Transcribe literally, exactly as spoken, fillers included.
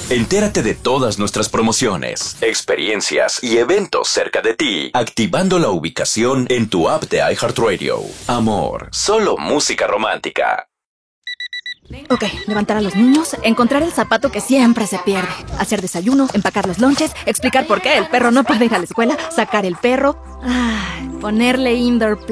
Entérate de todas nuestras promociones, experiencias y eventos cerca de ti, activando la ubicación en tu app de iHeartRadio. Amor, solo música romántica. Ok, levantar a los niños, encontrar el zapato que siempre se pierde, hacer desayuno, empacar los lonches, explicar por qué el perro no puede ir a la escuela, sacar el perro, ay, ponerle indoor play.